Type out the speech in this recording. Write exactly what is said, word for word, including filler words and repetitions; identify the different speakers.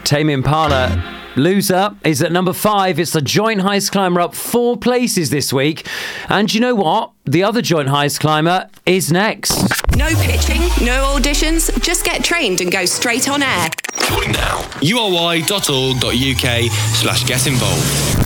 Speaker 1: Tame Impala. Loser is at number five. It's the Joint Heist Climber up four places this week. And you know what? The other Joint Heist Climber is next.
Speaker 2: No pitching, no auditions, just get trained and go straight on air.
Speaker 3: Join now. U R Y dot org dot U K slash get involved.